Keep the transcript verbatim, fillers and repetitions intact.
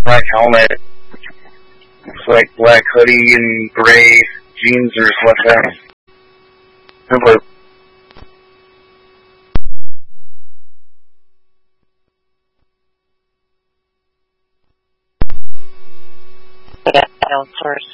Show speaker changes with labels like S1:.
S1: black helmet, looks like black hoodie and gray jeans or sweatpants. Hello.
S2: Outsource.